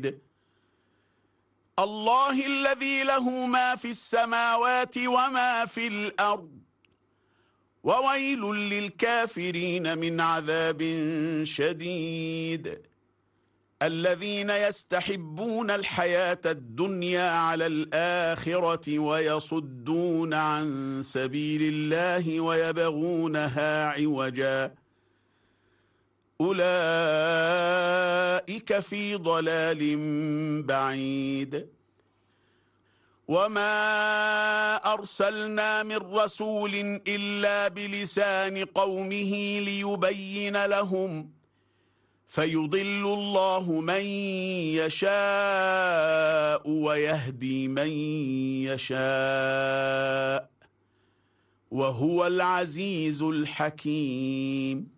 شديد. الله الذي له ما في السماوات وما في الأرض، وويل للكافرين من عذاب شديد. الذين يستحبون الحياة الدنيا على الآخرة ويصدون عن سبيل الله ويبغونها عوجا، أولئك في ضلال بعيد. وما أرسلنا من رسول إلا بلسان قومه ليبين لهم، فيضل الله من يشاء ويهدي من يشاء، وهو العزيز الحكيم.